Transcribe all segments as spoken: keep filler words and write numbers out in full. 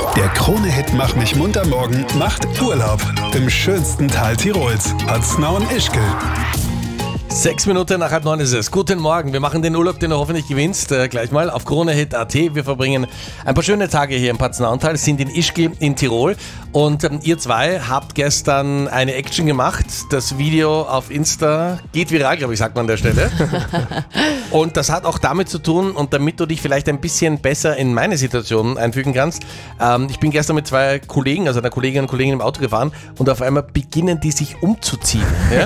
Der Krone-Hit Mach mich munter morgen macht Urlaub im schönsten Tal Tirols, Paznaun-Ischgl. Sechs Minuten nach halb neun ist es. Guten Morgen. Wir machen den Urlaub, den du hoffentlich gewinnst, äh, gleich mal auf Kronehit punkt at. Wir verbringen ein paar schöne Tage hier im Paznauntal, sind in Ischgl in Tirol und ähm, ihr zwei habt gestern eine Action gemacht. Das Video auf Insta geht viral, glaube ich, sagt man an der Stelle. Und das hat auch damit zu tun, und damit du dich vielleicht ein bisschen besser in meine Situation einfügen kannst, ähm, ich bin gestern mit zwei Kollegen, also einer Kollegin und Kollegen im Auto gefahren und auf einmal beginnen die sich umzuziehen. Ja?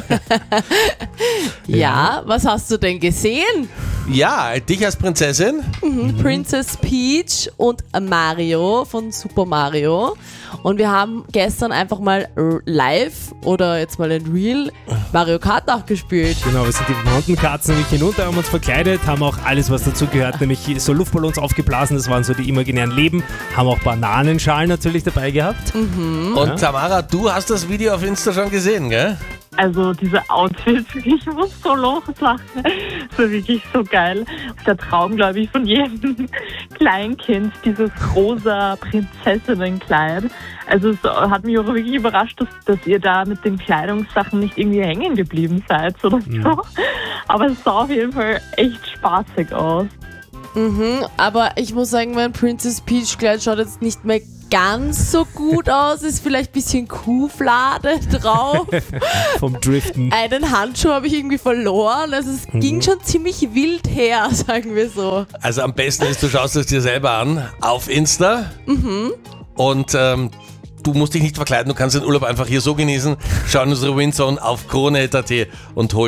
Ja, was hast du denn gesehen? Ja, dich als Prinzessin. Mhm, Princess Peach und Mario von Super Mario. Und wir haben gestern einfach mal live oder jetzt mal in Real Mario Kart nachgespielt. Genau, wir sind die Mountain Cards nämlich hinunter, haben uns verkleidet, haben auch alles, was dazugehört, nämlich so Luftballons aufgeblasen, das waren so die imaginären Leben, haben auch Bananenschalen natürlich dabei gehabt. Mhm. Und Tamara, du hast das Video auf Insta schon gesehen, gell? Also diese Outfits, ich muss so loslachen. Das war wirklich so geil. Der Traum, glaube ich, von jedem Kleinkind, dieses rosa Prinzessinnenkleid. Also es hat mich auch wirklich überrascht, dass, dass ihr da mit den Kleidungssachen nicht irgendwie hängen geblieben seid oder so. Mhm. Aber es sah auf jeden Fall echt spaßig aus. Mhm, aber ich muss sagen, mein Princess Peach Kleid schaut jetzt nicht mehr ganz so gut aus, ist vielleicht ein bisschen Kuhflade drauf. Vom Driften. Einen Handschuh habe ich irgendwie verloren, also es mhm. ging schon ziemlich wild her, sagen wir so. Also am besten ist, du schaust es dir selber an, auf Insta Mhm. und ähm, du musst dich nicht verkleiden, du kannst den Urlaub einfach hier so genießen. Schau in unsere Windzone auf Kronehit punkt at und hol